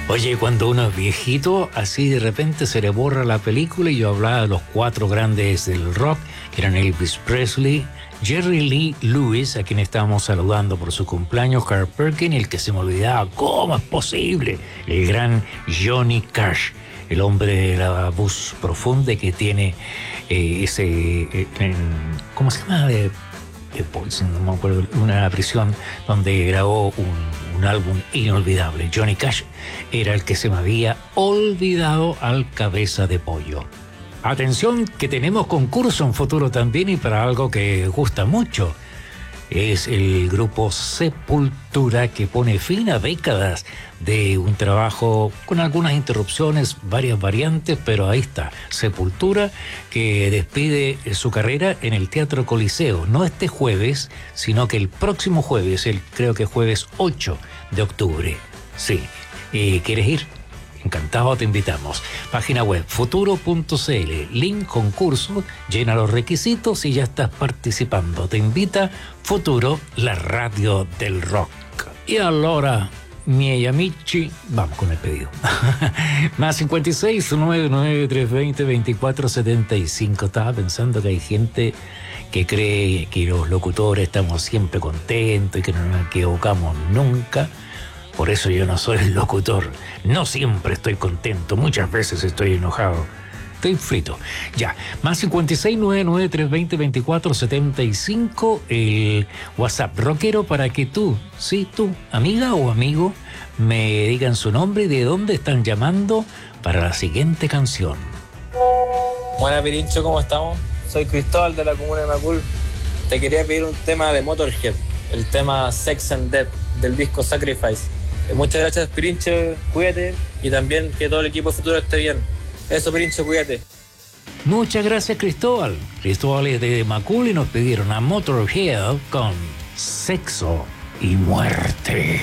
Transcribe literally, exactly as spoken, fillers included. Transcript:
Oye, cuando uno es viejito, así de repente se le borra la película y yo hablaba de los cuatro grandes del rock, que eran Elvis Presley, Jerry Lee Lewis, a quien estábamos saludando por su cumpleaños, Carl Perkins, el que se me olvidaba, ¿cómo es posible? El gran Johnny Cash, el hombre de la voz profunda que tiene eh, ese, eh, en, ¿cómo se llama? De, de Poison, no me acuerdo, una prisión donde grabó un, un álbum inolvidable. Johnny Cash era el que se me había olvidado al Cabeza de Pollo. Atención, que tenemos concurso en futuro también y para algo que gusta mucho. Es el grupo Sepultura, que pone fin a décadas de un trabajo con algunas interrupciones, varias variantes, pero ahí está, Sepultura, que despide su carrera en el Teatro Coliseo, no este jueves, sino que el próximo jueves, el, creo que jueves ocho de octubre. Sí, eh, ¿quieres ir? Encantado, te invitamos. Página web futuro punto c l, link concurso, llena los requisitos y ya estás participando. Te invita Futuro, la radio del rock. Y ahora, miei amici, vamos con el pedido. Más cincuenta y seis, nueve nueve tres dos cero, veinticuatro setenta y cinco. Estaba pensando que hay gente que cree que los locutores estamos siempre contentos y que no nos equivocamos nunca. Por eso yo no soy el locutor. No siempre estoy contento. Muchas veces estoy enojado. Estoy frito. Ya. Más cincuenta y seis, nueve nueve tres dos cero, veinticuatro setenta y cinco. El WhatsApp rockero para que tú, sí, tú, amiga o amigo, me digan su nombre y de dónde están llamando para la siguiente canción. Buena, Pirincho, ¿cómo estamos? Soy Cristóbal de la comuna de Macul. Te quería pedir un tema de Motorhead. El tema Sex and Death del disco Sacrifice. Muchas gracias, Pirincho, cuídate, y también que todo el equipo futuro esté bien. Eso, Pirincho, cuídate. Muchas gracias, Cristóbal. Cristóbal es de Macul y nos pidieron a Motorhead con Sexo y Muerte.